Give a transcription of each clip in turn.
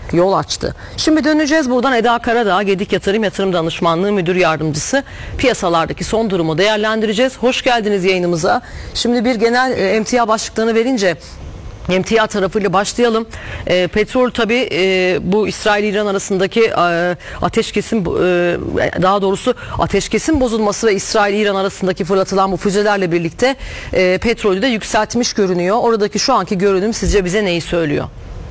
yol açtı. Şimdi döneceğiz buradan. Eda Karadağ, Gedik Yatırım Danışmanlığı Müdür Yardımcısı. Piyasalardaki son durumu değerlendireceğiz. Hoş geldiniz yayınımıza. Şimdi bir genel emtia başlıklarını verince emtia tarafıyla başlayalım. Petrol tabii bu İsrail-İran arasındaki ateşkesin bozulması ve İsrail-İran arasındaki fırlatılan bu füzelerle birlikte petrolü de yükseltmiş görünüyor. Oradaki şu anki görünüm sizce bize neyi söylüyor?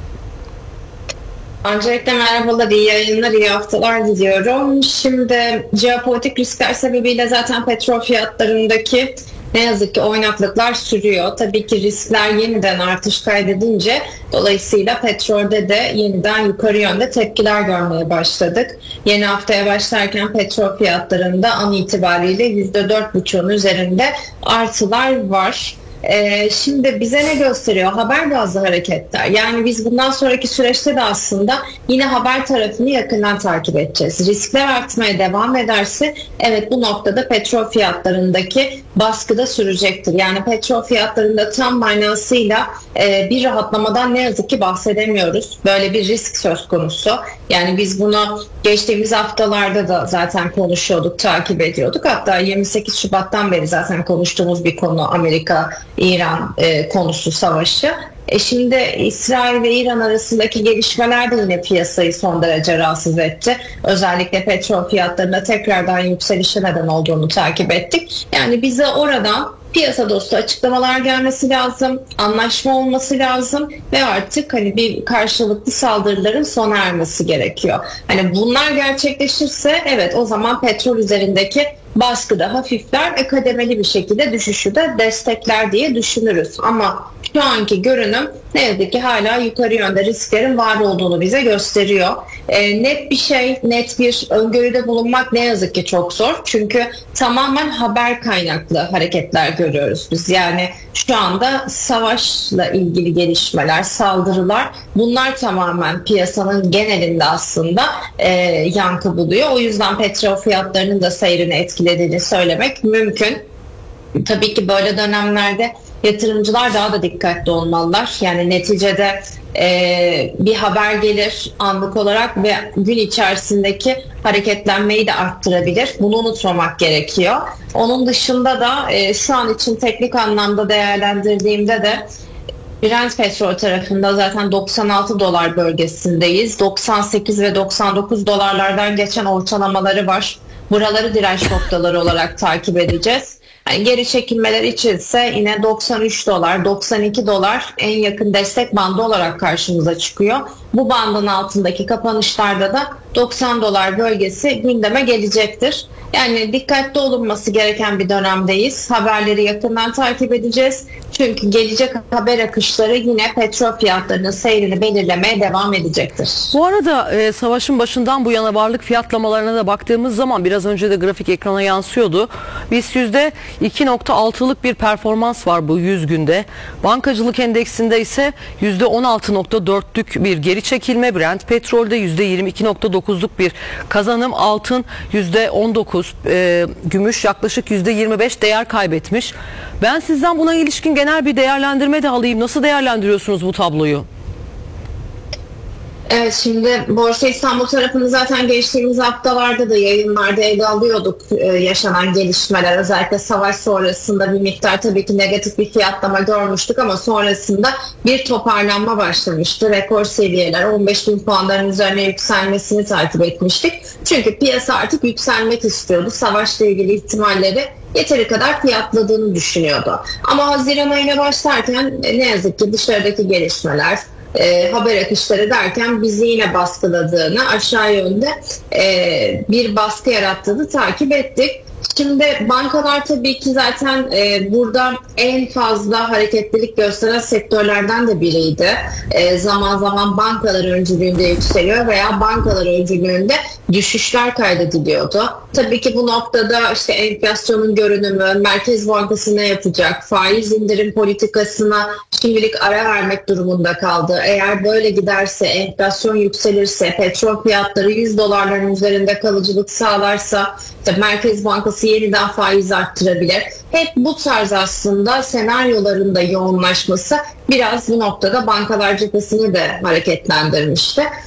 Öncelikle merhabalar, iyi yayınlar, iyi haftalar diliyorum. Şimdi jeopolitik riskler sebebiyle zaten petrol fiyatlarındaki ne yazık ki oynaklıklar sürüyor. Tabii ki riskler yeniden artış kaydedince dolayısıyla petrolde de yeniden yukarı yönde tepkiler görmeye başladık. Yeni haftaya başlarken petrol fiyatlarında an itibariyle %4,5'un üzerinde artılar var. Şimdi bize ne gösteriyor? Haber bazlı hareketler. Yani biz bundan sonraki süreçte de aslında yine haber tarafını yakından takip edeceğiz. Riskler artmaya devam ederse evet bu noktada petrol fiyatlarındaki baskı da sürecektir. Yani petrol fiyatlarında tam manasıyla bir rahatlamadan ne yazık ki bahsedemiyoruz. Böyle bir risk söz konusu. Yani biz bunu geçtiğimiz haftalarda da zaten konuşuyorduk, takip ediyorduk. Hatta 28 Şubat'tan beri zaten konuştuğumuz bir konu Amerika-İran konusu savaşı. Şimdi İsrail ve İran arasındaki gelişmeler de yine piyasayı son derece rahatsız etti. Özellikle petrol fiyatlarında tekrardan yükselişe neden olduğunu takip ettik. Yani bize oradan piyasa dostu açıklamalar gelmesi lazım, anlaşma olması lazım ve artık hani bir karşılıklı saldırıların sona ermesi gerekiyor. Hani bunlar gerçekleşirse evet o zaman petrol üzerindeki baskı da hafifler ve kademeli bir şekilde düşüşü de destekler diye düşünürüz. Ama şu anki görünüm ne yazık ki hala yukarı yönde risklerin var olduğunu bize gösteriyor. Net bir öngörüde bulunmak ne yazık ki çok zor. Çünkü tamamen haber kaynaklı hareketler görüyoruz biz. Yani şu anda savaşla ilgili gelişmeler, saldırılar bunlar tamamen piyasanın genelinde aslında yankı buluyor. O yüzden petrol fiyatlarının da seyrini etkilediğini söylemek mümkün. Tabii ki böyle dönemlerde yatırımcılar daha da dikkatli olmalılar. Yani neticede bir haber gelir anlık olarak ve gün içerisindeki hareketlenmeyi de arttırabilir. Bunu unutmamak gerekiyor. Onun dışında da şu an için teknik anlamda değerlendirdiğimde de Brent petrol tarafında zaten 96 dolar bölgesindeyiz. 98 ve 99 dolarlardan geçen ortalamaları var. Buraları direnç noktaları olarak takip edeceğiz. Yani geri çekilmeler içinse yine 93 dolar, 92 dolar en yakın destek bandı olarak karşımıza çıkıyor. Bu bandın altındaki kapanışlarda da 90 dolar bölgesi gündeme gelecektir. Yani dikkatli olunması gereken bir dönemdeyiz. Haberleri yakından takip edeceğiz. Çünkü gelecek haber akışları yine petrol fiyatlarının seyrini belirlemeye devam edecektir. Bu arada savaşın başından bu yana varlık fiyatlamalarına da baktığımız zaman biraz önce de grafik ekrana yansıyordu. BIST %2.6'lık bir performans var bu 100 günde. Bankacılık endeksinde ise %16.4'lük bir geri çekilme. Brent petrolde %22.9'luk bir kazanım. Altın %19, gümüş yaklaşık %25 değer kaybetmiş. Ben sizden buna ilişkin genel bir değerlendirme de alayım. Nasıl değerlendiriyorsunuz bu tabloyu? Evet, şimdi Borsa İstanbul tarafını zaten geçtiğimiz haftalarda da yayınlarda ele alıyorduk yaşanan gelişmeler. Özellikle savaş sonrasında bir miktar tabii ki negatif bir fiyatlama görmüştük ama sonrasında bir toparlanma başlamıştı. Rekor seviyeler 15.000 puanların üzerine yükselmesini takip etmiştik. Çünkü piyasa artık yükselmek istiyordu. Savaşla ilgili ihtimalleri yeteri kadar fiyatladığını düşünüyordu. Ama Haziran ayına başlarken ne yazık ki dışarıdaki gelişmeler, haber akışları derken bizi yine baskıladığını, aşağı yönde bir baskı yarattığını takip ettik. Şimdi bankalar tabii ki zaten burada en fazla hareketlilik gösteren sektörlerden de biriydi. Zaman zaman bankalar öncülüğünde yükseliyor veya bankalar öncülüğünde düşüşler kaydediliyordu. Tabii ki bu noktada işte enflasyonun görünümü, Merkez Bankası ne yapacak, faiz indirim politikasına şimdilik ara vermek durumunda kaldı. Eğer böyle giderse, enflasyon yükselirse, petrol fiyatları 100 dolarların üzerinde kalıcılık sağlarsa işte Merkez Bankası yeniden faiz arttırabilir. Hep bu tarz aslında senaryoların da yoğunlaşması biraz bu noktada bankalar cephesini de hareketlendirmişti.